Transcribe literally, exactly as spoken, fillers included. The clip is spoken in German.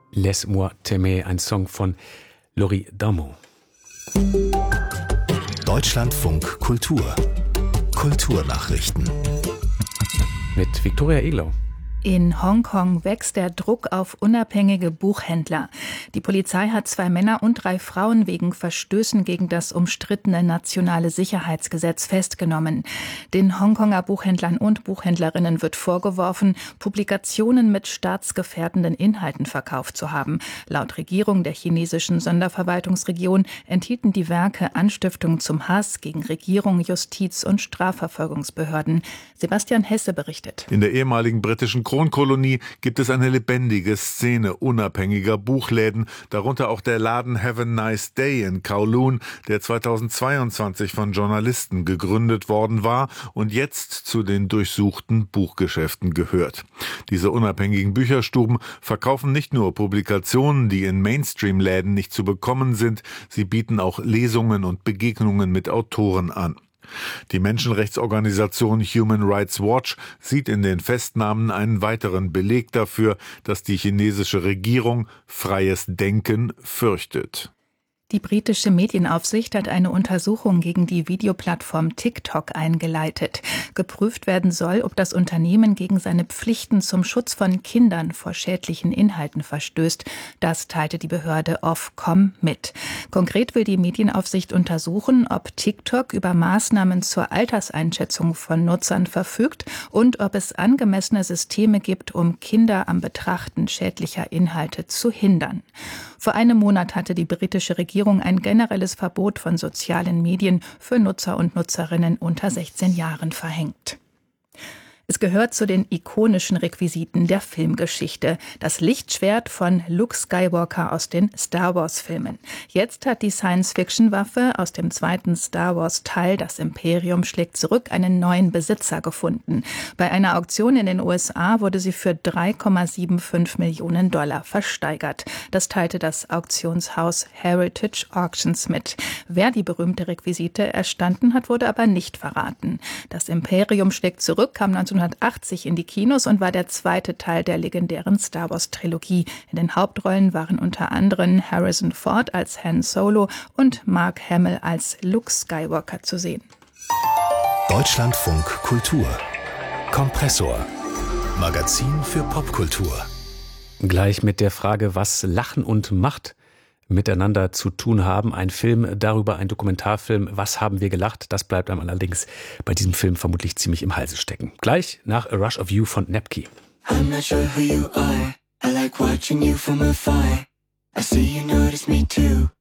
Laisse-moi t'aimer, ein Song von Laurie Darmon. Deutschlandfunk Kultur. Kulturnachrichten. Mit Viktoria Eglau. In Hongkong wächst der Druck auf unabhängige Buchhändler. Die Polizei hat zwei Männer und drei Frauen wegen Verstößen gegen das umstrittene nationale Sicherheitsgesetz festgenommen. Den Hongkonger Buchhändlern und Buchhändlerinnen wird vorgeworfen, Publikationen mit staatsgefährdenden Inhalten verkauft zu haben. Laut Regierung der chinesischen Sonderverwaltungsregion enthielten die Werke Anstiftung zum Hass gegen Regierung, Justiz und Strafverfolgungsbehörden. Sebastian Hesse berichtet. In der ehemaligen britischen Kronkolonie gibt es eine lebendige Szene unabhängiger Buchläden, darunter auch der Laden Have a Nice Day in Kowloon, der zweitausendzweiundzwanzig von Journalisten gegründet worden war und jetzt zu den durchsuchten Buchgeschäften gehört. Diese unabhängigen Bücherstuben verkaufen nicht nur Publikationen, die in Mainstream-Läden nicht zu bekommen sind, sie bieten auch Lesungen und Begegnungen mit Autoren an. Die Menschenrechtsorganisation Human Rights Watch sieht in den Festnahmen einen weiteren Beleg dafür, dass die chinesische Regierung freies Denken fürchtet. Die britische Medienaufsicht hat eine Untersuchung gegen die Videoplattform TikTok eingeleitet. Geprüft werden soll, ob das Unternehmen gegen seine Pflichten zum Schutz von Kindern vor schädlichen Inhalten verstößt. Das teilte die Behörde Ofcom mit. Konkret will die Medienaufsicht untersuchen, ob TikTok über Maßnahmen zur Alterseinschätzung von Nutzern verfügt und ob es angemessene Systeme gibt, um Kinder am Betrachten schädlicher Inhalte zu hindern. Vor einem Monat hatte die britische Regierung ein generelles Verbot von sozialen Medien für Nutzer und Nutzerinnen unter sechzehn Jahren verhängt. Es gehört zu den ikonischen Requisiten der Filmgeschichte. Das Lichtschwert von Luke Skywalker aus den Star-Wars-Filmen. Jetzt hat die Science-Fiction-Waffe aus dem zweiten Star-Wars-Teil, das Imperium schlägt zurück, einen neuen Besitzer gefunden. Bei einer Auktion in den U S A wurde sie für drei Komma fünfundsiebzig Millionen Dollar versteigert. Das teilte das Auktionshaus Heritage Auctions mit. Wer die berühmte Requisite erstanden hat, wurde aber nicht verraten. Das Imperium schlägt zurück kam neunzehnhundertachtzig in die Kinos und war der zweite Teil der legendären Star-Wars-Trilogie. In den Hauptrollen waren unter anderem Harrison Ford als Han Solo und Mark Hamill als Luke Skywalker zu sehen. Deutschlandfunk Kultur. Kompressor. Magazin für Popkultur. Gleich mit der Frage, was Lachen und Macht miteinander zu tun haben. Ein Film darüber, ein Dokumentarfilm. Was haben wir gelacht? Das bleibt einem allerdings bei diesem Film vermutlich ziemlich im Halse stecken. Gleich nach A Rush of You von Nepke. I'm not sure who you are. I like watching you from afar. I see you notice me too.